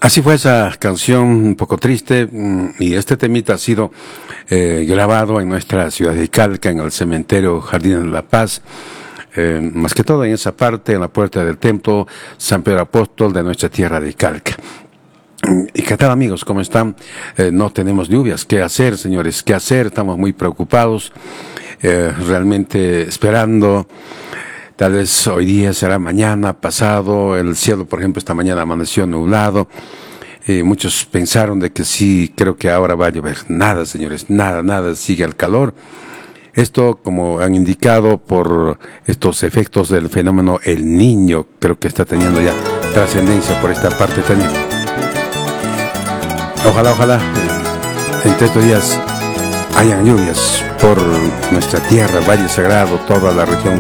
Así fue esa canción un poco triste y este temita ha sido grabado en nuestra ciudad de Calca, en el cementerio Jardín de la Paz, más que todo en esa parte, en la puerta del templo San Pedro Apóstol de nuestra tierra de Calca. ¿Y qué tal, amigos? ¿Cómo están? No tenemos lluvias. ¿Qué hacer, señores? ¿Qué hacer? Estamos muy preocupados, realmente esperando. Tal vez hoy día será mañana, pasado. El cielo, por ejemplo, esta mañana amaneció nublado. Muchos pensaron de que sí, creo que ahora va a llover. Nada, señores, nada, sigue el calor. Esto, como han indicado, por estos efectos del fenómeno El Niño, creo que está teniendo ya trascendencia por esta parte también. Ojalá, entre estos días hayan lluvias por nuestra tierra, Valle Sagrado, toda la región